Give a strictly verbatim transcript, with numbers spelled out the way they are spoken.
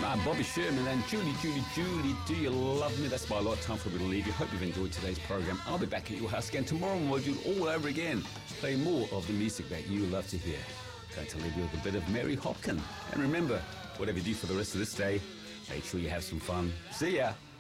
I'm Bobby Sherman and Julie, Julie, Julie, do you love me? That's my lot. Time for me to leave you. Hope you've enjoyed today's program. I'll be back at your house again tomorrow and we'll do it all over again. Play more of the music that you love to hear. Going to leave you with a bit of Mary Hopkin. And remember, whatever you do for the rest of this day, make sure you have some fun. See ya.